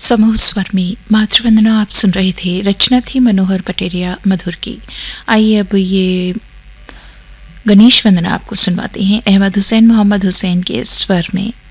समूह स्वर में मातृवंदना आप सुन रहे थे। रचना थी मनोहर पटेरिया मधुर की। आइए अब ये गणेश वंदना आपको सुनवाते हैं अहमद हुसैन मोहम्मद हुसैन के स्वर में।